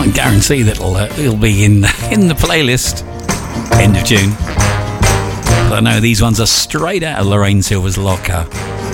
can't guarantee that it'll be in the playlist end of June. But I know these ones are straight out of Lorraine Silver's locker.